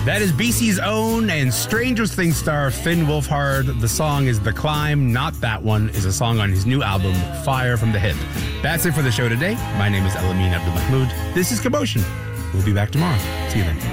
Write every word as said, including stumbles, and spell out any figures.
That is B C's own and Stranger Things star Finn Wolfhard. The song is The Climb, Not That One, is a song on his new album, Fire from the Hip. That's it for the show today. My name is Elamine Abdul Mahmoud. This is Commotion. We'll be back tomorrow. See you then.